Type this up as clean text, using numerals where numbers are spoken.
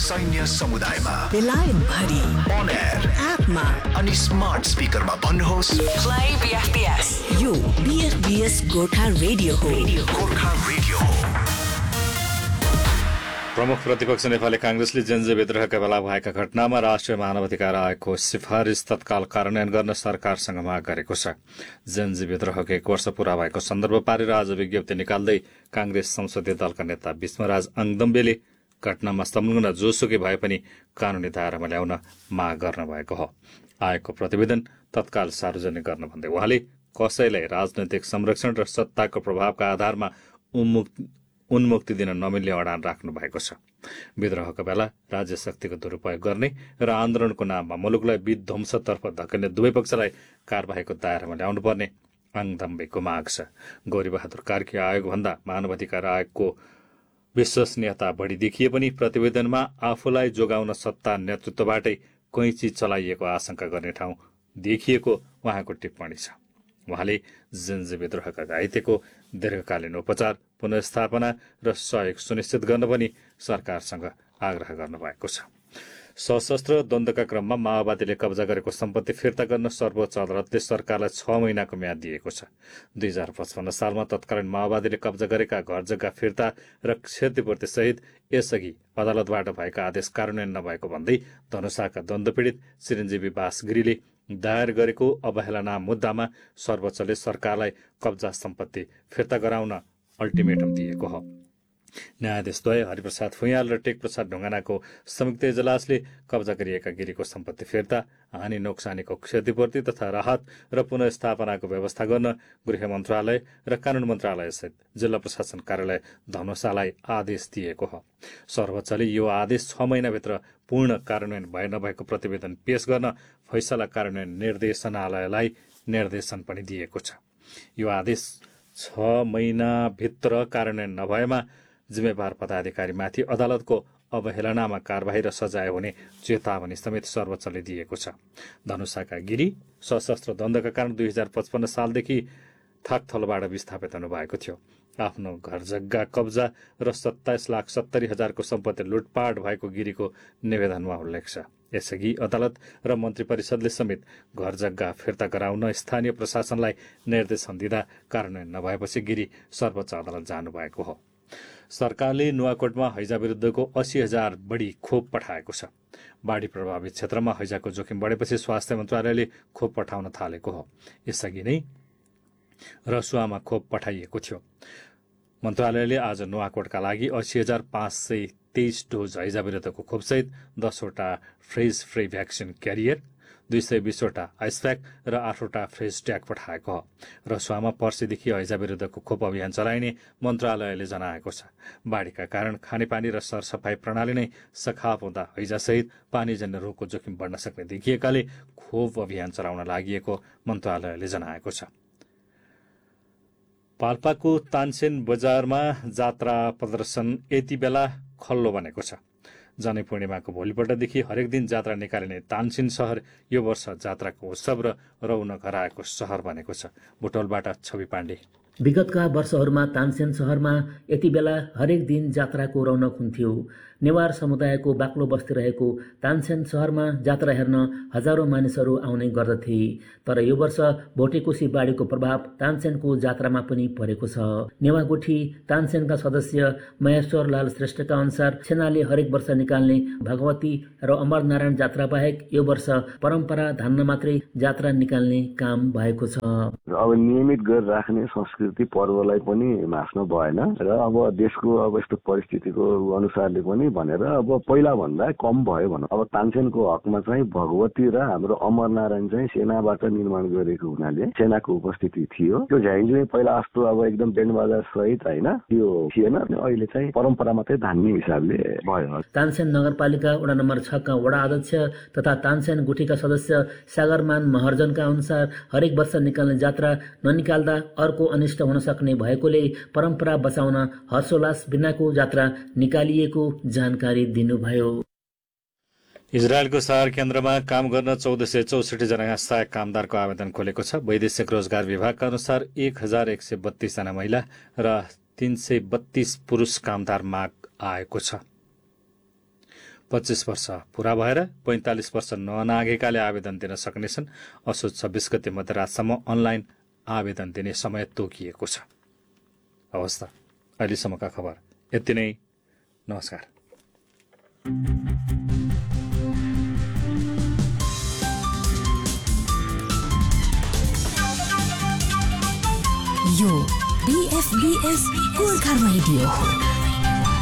सैन्य समुदायमा, बेलायत भरि, on air, एपमा अनि स्मार्ट स्पिकरमा भन्नुहोस् Play BFBS. यो BFBS गोर्खा रेडियो हो। गोर्खा रेडियो हो। प्रमुख प्रतिपक्ष नेपाली कांग्रेसले जेन्जी विद्रोहका बेला भएका घटनामा राष्ट्रिय मानवाधिकार आयोगको सिफारिस तत्काल कार्यान्वयन गर्न सरकारसँग माग गरेको छ। जेन्जी विद्रोहको 1 वर्ष पूरा भएको सन्दर्भ पारेर आज विज्ञप्ति निकाल्दै कांग्रेस संसदीय दलका नेता विष्णुराज अङदम्बेले घटनामा संलग्न जोसुकै भए पनि कानूनी दायरामा ल्याउन माग गर्नुभएको हो। आयोगको प्रतिवेदन तत्काल सार्वजनिक गर्न भन्दै उहाँले कसैलाई राजनैतिक संरक्षण र सत्ताको प्रभावका आधारमा उन्मुक्ति दिन नमिल्ने अडान राख्नु भएको छ। विद्रोहका बेला राज्य शक्तिको दुरूपयोग गर्ने र आन्दोलनको नाममा मुलुकलाई विध्वंसतर्फ धकेल्ने दुवै पक्षलाई कारबाहीको दायरामा ल्याउनुपर्ने अङदम्बेको माग छ। गौरीबहादुर कार्की आयोगभन्दा मानवाधिकार आयोगको विश्वसनीयता बढी देखिए पनि प्रतिवेदनमा आफूलाई जोगाउन सत्ता नेतृत्वबाटै कैँची चलाइएको आशंका गर्ने ठाउँ देखिएको उहाँको टिप्पणी छ। उहाँले जेन्जी विद्रोहका घाइतेको दीर्घकालीन उपचार, पुनर्स्थापना र सहयोग सुनिश्चित गर्न पनि सरकारसँग आग्रह गर्नुभएको छ। सशस्त्र द्वन्द्वका क्रममा माओवादीले कब्जा गरेको सम्पत्ति फिर्ता गर्न सर्वोच्च अदालतले सरकारलाई 6 महिनाको म्याद दिएको छ। 2055 सालमा तत्कालीन माओवादीले कब्जा गरेका घरजग्गा फिर्ता र क्षतिपूर्ति सहित यसअघि अदालतबाट भएका आदेश कार्यान्वयन नभएको भन्दै धनुषाका द्वन्द्व पीडित चिरञ्जीवी बासगिरीले दायर गरेको अवहेलना मुद्दामा सर्वोच्चले सरकारलाई कब्जा सम्पत्ति फिर्ता गराउन अल्टिमेटम दिएको हो। न्यायाधीशद्वय हरिप्रसाद फुयाल र टेकप्रसाद ढुङ्गानाको संयुक्त इजलासले कब्जा गरिएका गिरीको सम्पत्ति फिर्ता, हानि नोक्सानीको क्षतिपूर्ति तथा राहत र पुनर्स्थापनाको व्यवस्था गर्न गृह मन्त्रालय र कानून मन्त्रालयसहित जिल्ला प्रशासन कार्यालय धनुषालाई आदेश दिएको हो। सर्वोच्चले यो आदेश 6 महिनाभित्र पूर्ण कार्यान्वयन भए नभएको प्रतिवेदन पेश गर्न फैसला कार्यान्वयन निर्देशनालयलाई निर्देशन पनि दिएको छ। यो आदेश 6 महिनाभित्र कार्यान्वयन नभएमा जिम्मेवार पदाधिकारीमाथि अदालतको अवहेलनामा कारबाही र सजाय हुने चेतावनी समेत सर्वोच्चले दिएको छ। धनुषाका गिरी सशस्त्र द्वन्द्वका कारण 2055 सालदेखि थाकथलोबाट विस्थापित हुनुभएको थियो। आफ्नो घर जग्गा कब्जा र 27,70,000को सम्पत्ति लुटपाट भएको गिरीको निवेदनमा उल्लेख छ। यसअघि अदालत र मन्त्री परिषदले समेत घर जग्गा फिर्ता गराउन स्थानीय प्रशासनलाई निर्देशन दिँदा कार्यान्वयन नभएपछि गिरी सर्वोच्च अदालत जानुभएको हो। सरकारले नुवाकोटमा हैजा विरुद्धको 80,000 बढी खोप पठाएको छ। बाढी प्रभावित क्षेत्रमा हैजाको जोखिम बढेपछि स्वास्थ्य मन्त्रालयले खोप पठाउन थालेको हो। यसअघि नै रसुवामा खोप पठाइएको थियो। मन्त्रालयले आज नुवाकोटका लागि 80,523 डोज हैजा विरुद्धको खोपसहित 10वटा फ्रेज फ्री भ्याक्सिन क्यारियर, 220वटा आइसप्याक र 8वटा फ्रेज ट्याग पठाएको हो। रसुवामा पर्सिदेखि हैजा विरुद्धको खोप अभियान चलाइने मन्त्रालयले जनाएको छ। बाढीका कारण खानेपानी र सरसफाई प्रणाली नै सखाप हुँदा हैजासहित पानीजन्य रोगको जोखिम बढ्न सक्ने देखिएकाले खोप अभियान चलाउन लागि मन्त्रालयले जनाएको छ। पाल्पाको तानसेन बजारमा जात्रा प्रदर्शन यति बेला खल्लो बनेको छ। जनै पूर्णिमाको भोलिपल्टदेखि हरेक दिन जात्रा निकालिने तानसेन शहर यो वर्ष जात्राको उत्सव र रौनक हराएको शहर बनेको छ। बुटोलबाट छवि पाण्डे। विगतका वर्षहरूमा तानसेन शहरमा यति बेला हरेक दिन जात्राको रौनक हुन्थ्यो। नेवार समुदायको बाक्लो बस्ती रहेको तानसेन शहरमा जात्रा हेर्न हजारौं मानिसहरू आउने गर्दथे। तर यो वर्ष भोटेकोशी बाढीको प्रभाव तानसेनको जात्रामा पनि परेको छ। नेवागुठी तानसेनका सदस्य महेश्वर लाल श्रेष्ठका अनुसार सेनाले हरेक वर्ष निकाल्ने भगवती र अमरनारायण जात्रा बाहेक यो वर्ष परम्परा धान्न मात्रै जात्रा निकाल्ने काम भएको छ। अब नियमित गरेर राख्ने संस्कृति पर्वलाई पनि मास्न भएन र अब देशको अब यस्तो परिस्थितिको अनुसारले पनि भनेर अब पहिला भन्दा कम भयो भनौँ। अब तानसेनको हकमा चाहिँ भगवती र हाम्रो अमरनारायण चाहिँ सेनाबाट निर्माण गरेको हुनाले सेनाको उपस्थिति थियो। त्यो झ्याइले पहिला जस्तो अब एकदम बेन्ड बाजा सहित होइन त्यो थिएन। अहिले चाहिँ परम्परा मात्रै धान्ने हिसाबले भयो। तानसेन नगरपालिका वडा नम्बर 6 का वडा अध्यक्ष तथा तानसेन गुठीका सदस्य सागरमान महर्जनका अनुसार हरेक वर्ष निकाल्ने जात्रा ननिकाल्दा अर्को अनिष्ट हुन सक्ने भएकोले परम्परा बचाउन हर्षोल्लास बिनाको जात्रा निकालिएको जानकारी दिनुभयो। इजरायलको शहर केन्द्रमा काम गर्न 1464 जना सहायक कामदारको आवेदन खोलेको छ। वैदेशिक रोजगार विभागका अनुसार 1132 जना महिला र 332 पुरुष कामदार माग आएको छ। 25 वर्ष पूरा भएर 45 वर्ष ननागेकाले आवेदन दिन सक्नेछन्। असोज 26 गते मध्यरातसम्म अनलाइन आवेदन दिने समय तोकिएको छ। अवस्था अहिलेसम्मका खबर यति नै। नमस्कार। यो BFBS गोर्खा रेडियो हो।